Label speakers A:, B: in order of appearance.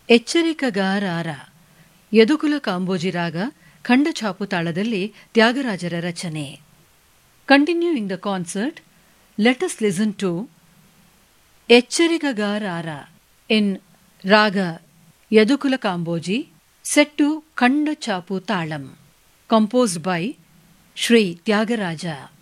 A: ಎಚ್ಚರಿಕಗಾರಾರ ಯದುಕುಲ ಕಾಂಬೋಜಿ ರಾಗ ಖಂಡಛಾಪು ತಾಳದಲ್ಲಿ ತ್ಯಾಗರಾಜರ ರಚನೆ. Continuing the concert, let us listen to ಎಚ್ಚರಿಕಗಾರಾರ ಇನ್ ರಾಗ ಯದುಕುಲ Kambhoji set to ಖಂಡಛಾಪು ತಾಳಂ, composed by Shri Tyagaraja.